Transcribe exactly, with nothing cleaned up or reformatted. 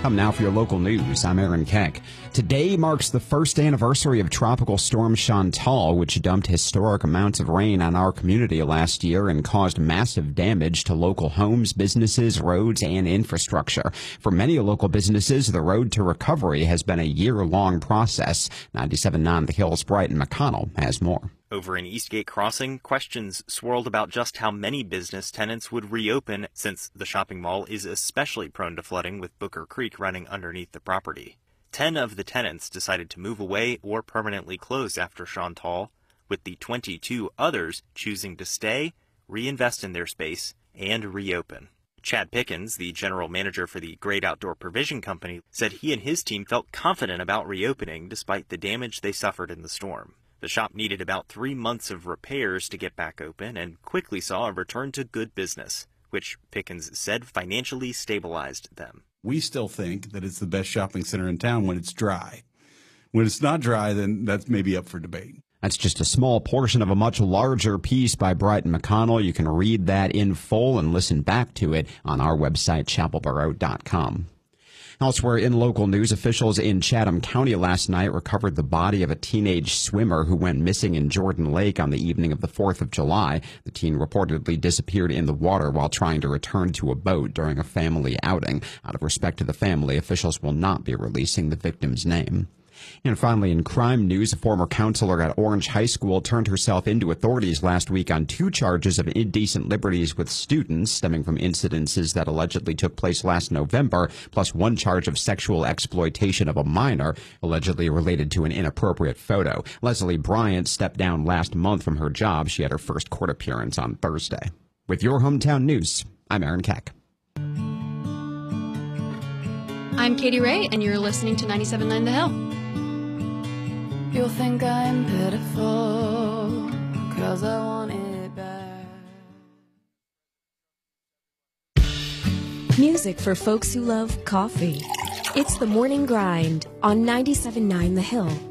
Come now for your local news. I'm Aaron Keck. Today marks the first anniversary of Tropical Storm Chantal, which dumped historic amounts of rain on our community last year and caused massive damage to local homes, businesses, roads, and infrastructure. For many local businesses, the road to recovery has been a year-long process. ninety-seven point nine The Hill's Brighton McConnell has more. Over in Eastgate Crossing, questions swirled about just how many business tenants would reopen since the shopping mall is especially prone to flooding with Booker Creek running underneath the property. Ten of the tenants decided to move away or permanently close after Chantal, with the twenty-two others choosing to stay, reinvest in their space, and reopen. Chad Pickens, the general manager for the Great Outdoor Provision Company, said he and his team felt confident about reopening despite the damage they suffered in the storm. The shop needed about three months of repairs to get back open and quickly saw a return to good business, which Pickens said financially stabilized them. We still think that it's the best shopping center in town when it's dry. When it's not dry, then that's maybe up for debate. That's just a small portion of a much larger piece by Brighton McConnell. You can read that in full and listen back to it on our website, chapel borough dot com. Elsewhere in local news, officials in Chatham County last night recovered the body of a teenage swimmer who went missing in Jordan Lake on the evening of the fourth of July. The teen reportedly disappeared in the water while trying to return to a boat during a family outing. Out of respect to the family, officials will not be releasing the victim's name. And finally, in crime news, a former counselor at Orange High School turned herself into authorities last week on two charges of indecent liberties with students stemming from incidences that allegedly took place last November, plus one charge of sexual exploitation of a minor, allegedly related to an inappropriate photo. Leslie Bryant stepped down last month from her job. She had her first court appearance on Thursday. With your hometown news, I'm Aaron Keck. I'm Katie Ray, and you're listening to ninety-seven point nine The Hill. You'll think I'm pitiful, 'cause I want it back. Music for folks who love coffee. It's the Morning Grind on ninety-seven point nine The Hill.